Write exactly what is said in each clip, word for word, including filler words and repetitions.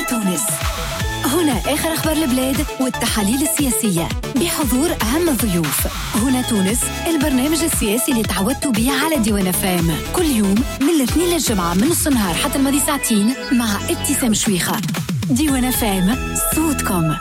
أخبار تونس. هنا آخر أخبار البلاد والتحاليل السياسية بحضور أهم الضيوف. هنا تونس، البرنامج السياسي اللي تعودتوا به على ديوان فام كل يوم من الاثنين للجمعة من نص النهار حتى الماضي ساعتين مع ابتسام شويخة. ديوان فام، صوتكم.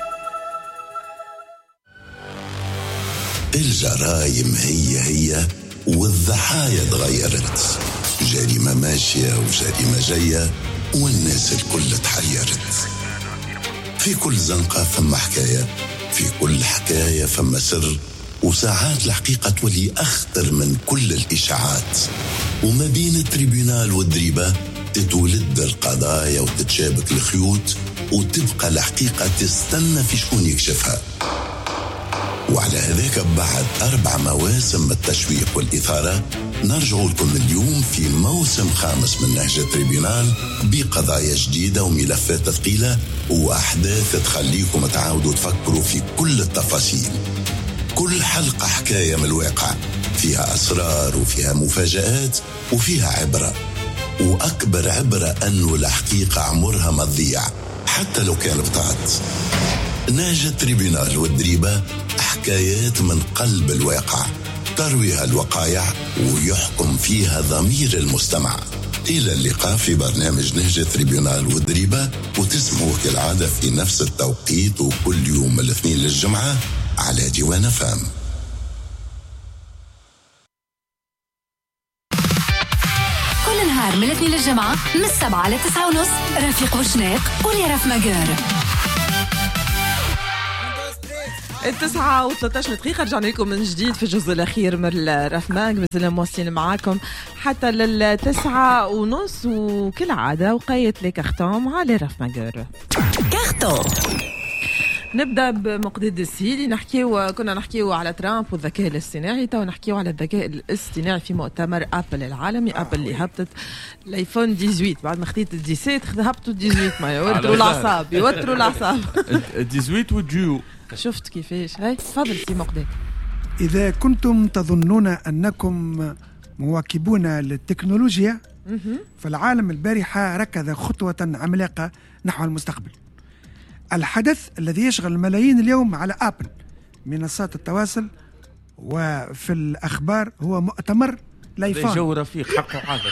الجرائم هي هي والضحايا تغيرت، جريمة ماشية وجريمة جاية والناس الكل تحيرت. في كل زنقة فما حكاية، في كل حكاية فما سر، وساعات الحقيقة تولي أخطر من كل الإشاعات. وما بين التريبيونال والدريبة تتولد القضايا وتتشابك الخيوط، وتبقى الحقيقة تستنى في شكون يكشفها. وعلى هذاك بعد أربع مواسم من التشويق والإثارة نرجع لكم اليوم في موسم خامس من نهج التريبيونال بقضايا جديدة وملفات ثقيلة وأحداث تخليكم تعاودوا تفكروا في كل التفاصيل. كل حلقة حكاية من الواقع، فيها أسرار وفيها مفاجآت وفيها عبرة. وأكبر عبرة أنه الحقيقة عمرها ما تضيع حتى لو كان بطاط. نهج التريبيونال والدريبة، حكايات من قلب الواقع ترويها الوقائع ويحكم فيها ضمير المستمع. إلى اللقاء في برنامج نهج التريبيونال والدريبة، وتسمعوا كالعادة في نفس التوقيت وكل يوم الاثنين للجمعة على ديوان فام. كل نهار من الاثنين للجمعة من السبعة لتسعة ونص رفيق وشناق وليرف مجار. التسعة وثلاثة دقيقة رجعنا لكم من جديد في الجزء الأخير من الرف ماج. مازلنا مواصلين معاكم حتى للتسعة ونص وكل عادة وقايت لي كارتون على رف ماجر. كارتون. نبدأ بمقداد السيدي. نحكيو كنا نحكيو على ترامب والذكاء الاصطناعي، تو نحكيو على الذكاء الاصطناعي في مؤتمر أبل العالمي. أبل اللي هبطت الايفون ثمانية عشر بعد ما خديت السبعة هبطوا ثمانية عشر، ما يوتروا الأعصاب يوتروا الأعصاب. ثمانية عشر والجيو شفت كيفاش؟ هاي تفضل سي مقداد. إذا كنتم تظنون أنكم مواكبون للتكنولوجيا فالعالم البارحة ركض خطوة عملاقة نحو المستقبل. الحدث الذي يشغل الملايين اليوم على أبل منصات التواصل وفي الأخبار هو مؤتمر الايفون. جو رفيق حقه حاضر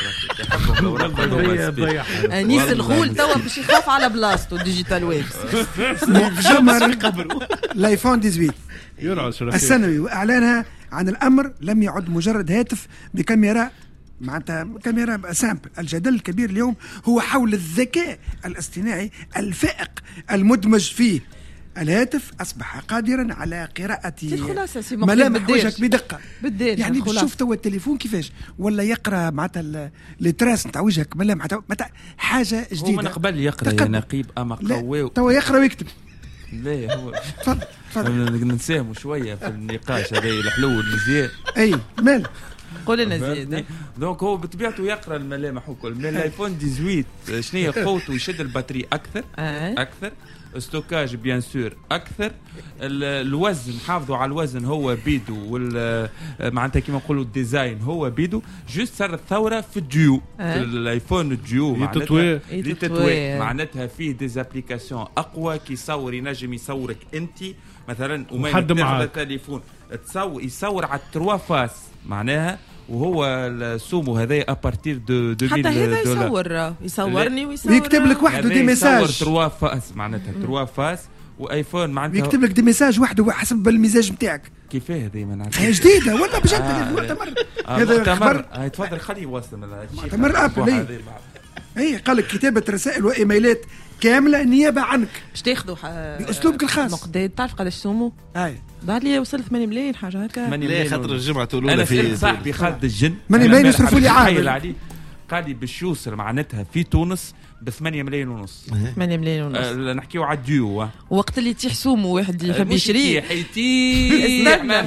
رفيق. انيس الغول توا باش يخاف على بلاصتو ديجيتال ويبس. مؤتمر الايفون ثمانية عشر السنوي، واعلانها عن الامر لم يعد مجرد هاتف بكاميرا معناتها كاميرا سامبل. الجدل الكبير اليوم هو حول الذكاء الاصطناعي الفائق المدمج فيه. الهاتف أصبح قادرا على قراءة ملامح وجهك بدقة. يعني تشوف توا التليفون كيفاش ولا يقرأ معناتها التراس نتاع وجهك ملامح حاجة جديدة. هو من قبل يقرأ يا نقيب أما قوي توا يقرأ ويكتب. لا هو تفضل تفضل نساهموا شوية في النقاش هذا الحلو المزيان. أي مال قول لنا زيد. دونك هو بطبيعته يقرأ الملامح وكل. من الايفون ثمانية عشر شنو هي قوته؟ يشد البطارية أكثر أكثر، ستوكاج بيان سور اكثر، الوزن حافظوا على الوزن هو بيدو، وال معناتها كيما نقولوا الديزاين هو بيدو. جوست صارت ثوره في الجيو في الايفون الجيو معناتها لتطوير معناتها فيه ديزابليكاسيون اقوى كي يصور ينجم يصورك انت مثلا وما يتاخذ التليفون تصور يصور على ثلاثة فاس معناها، وهو السومو هذا ابارتير دو ألفين حتى هذا يصور يصورني ويصور ويكتب لك وحده دي ميساج ثلاثة فاس معناتها ثلاثة فاس وايفون معناتها يكتب لك دي ميساج وحده حسب المزاج نتاعك. كيفاه هذه ما نعرفش هي جديده ولا بجد آه مؤتمر هذا خبر. هاي تفضل خليه يوصل مؤتمر ابل. اي قال لك كتابه رسائل وايميلات كامله نيابه عنك باش تاخذوا باسلوبك الخاص. مقداد تعرف قداش سومو؟ هاي بعد لي وصلت ثمانية ملايين حاجه هكا. لا خاطر الجمعه الاولى في صاحبي خالد الجن ثمانية ملايين يصرفوا لي عام قال لي باش يوصل معناتها في تونس ب ثمانية ملايين ونص. ثمانية ملايين ونص أه نحكيو على الديو. وقت اللي تيح سومو واحد يحب يشري حيتي ما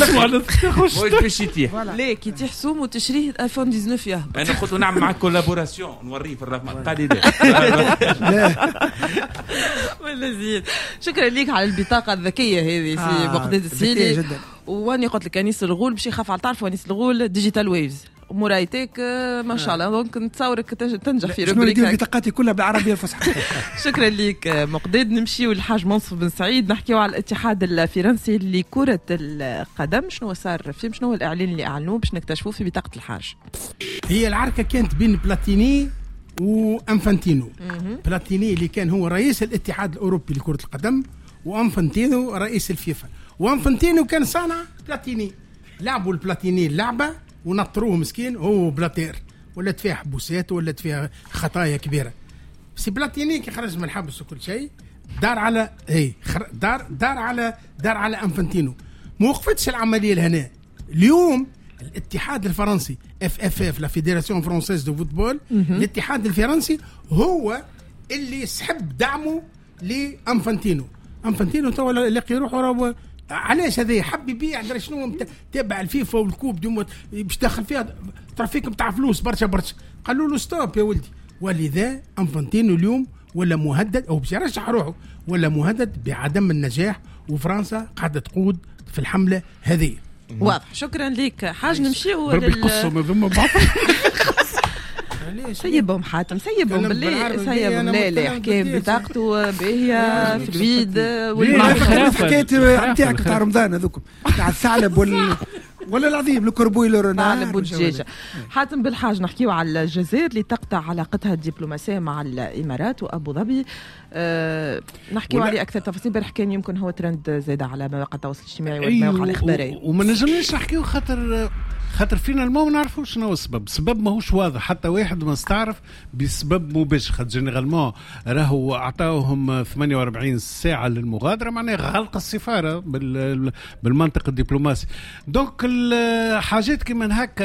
موتش يتيح. لا كي تيح سومو تشريه ايفون تسعة عشر يهبط. انا قلت نعمل معك كولابوراسيون نوريه في الرقم قال لي لا ولا زين. شكرا ليك على البطاقه الذكيه هذه سي مقداد السيدي. واني قلت لك انيس الغول باش يخاف على تعرف انيس الغول ديجيتال ويفز ومرايتك ما شاء الله، دونك نتصورك تنجح في شنو روبريك. ندير بطاقاتي كلها بالعربيه الفصحى. شكرا لك مقداد. نمشيو للحاج منصف بن سعيد نحكيو على الاتحاد الفرنسي لكرة القدم. شنو صار فيه؟ شنو هو الاعلان اللي اعلنوه باش نكتشفوه في بطاقة الحاج؟ هي العركة كانت بين بلاتيني وانفانتينو. بلاتيني اللي كان هو رئيس الاتحاد الاوروبي لكرة القدم، وانفانتينو رئيس الفيفا. وانفانتينو كان صانع بلاتيني، لعبوا البلاتيني اللعبة ونطروه مسكين، هو بلاتير ولات فيها حبوسات ولات فيها خطايا كبيرة. سي بلاتيني كي خرج من الحبس وكل شيء دار على هي دار دار على دار على انفانتينو. ما وقفتش العملية لهنا. اليوم الاتحاد الفرنسي اف اف اف لا فيدراسيون فرونسيز دو فوتبول، الاتحاد الفرنسي هو اللي سحب دعمه لانفانتينو. انفانتينو تو لاقي روحه علاش هذا حب يبيع درا شنو تابع الفيفا والكوب دوم باش دخل فيها ترافيك نتاع فلوس برشا برشا. قالوا له ستوب يا ولدي. ولذا انفانتينو اليوم ولا مهدد او باش يرشح روحه ولا مهدد بعدم النجاح، وفرنسا قاعده تقود في الحمله هذه. واضح. شكرا لك حاج. نمشيو لل سيبهم حاتم سيبهم بالله سيبهم. لا لا حكايه بطاقته باهيه في الويد حكايه نتاعك تاع رمضان هذوك تاع الثعلب ولا ولا العظيم الكربويلر ثعلب والدجاجه. حاتم بالحاج نحكيو على الجزائر اللي تقطع علاقتها الدبلوماسيه مع الامارات وابو ظبي. أه نحكيو عليه اكثر تفاصيل. امبارح كان يمكن هو ترند زايد على مواقع التواصل الاجتماعي والمواقع الاخباريه، وما نجمناش نحكيو خاطر خاطر فينا المو ما نعرفوش شنو السبب. السبب ماهوش واضح، حتى واحد ما استعرف بسبب مباشر. خاطر جينيرالمون راهو اعطاوهم ثمانية وأربعين ساعه للمغادره، معناها غلق السفاره بالمنطق الدبلوماسي. دونك الحاجات كيما هكا